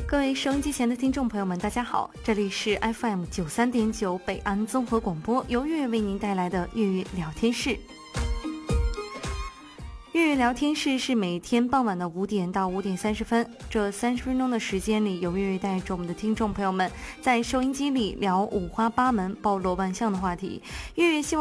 各位收音机前的听众朋友们，大家好，这里是 FM93.9 北安综合广播，由月月为您带来的月月聊天室。月月聊天室是每天傍晚的5点到5点30分，这30分钟的时间里，由月月带着我们的听众朋友们在收音机里聊五花八门、包罗万象的话题。月月希望